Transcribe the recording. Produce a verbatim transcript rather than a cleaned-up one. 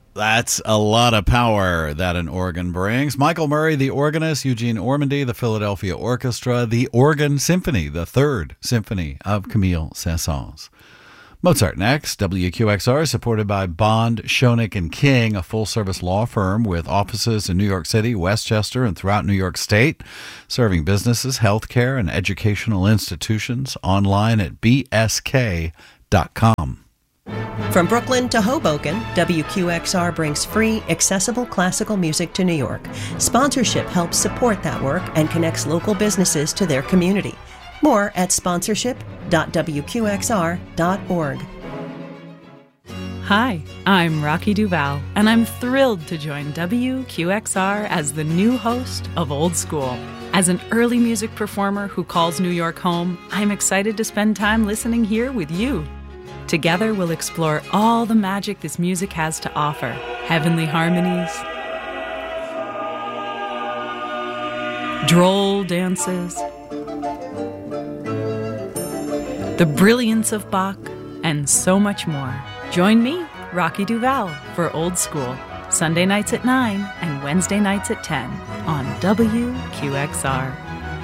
That's a lot of power that an organ brings. Michael Murray, the organist, Eugene Ormandy, the Philadelphia Orchestra, the Organ Symphony, the third symphony of Camille Saint-Saëns. Mozart next. W Q X R is supported by Bond, Schoenig and King, a full-service law firm with offices in New York City, Westchester, and throughout New York State, serving businesses, healthcare, and educational institutions. Online at b s k dot com. From Brooklyn to Hoboken, W Q X R brings free, accessible classical music to New York. Sponsorship helps support that work and connects local businesses to their community. More at sponsorship dot w q x r dot org. Hi, I'm Rocky Duval, and I'm thrilled to join W Q X R as the new host of Old School. As an early music performer who calls New York home, I'm excited to spend time listening here with you. Together, we'll explore all the magic this music has to offer. Heavenly harmonies, droll dances, the brilliance of Bach, and so much more. Join me, Rocky Duval, for Old School, Sunday nights at nine and Wednesday nights at ten on W Q X R.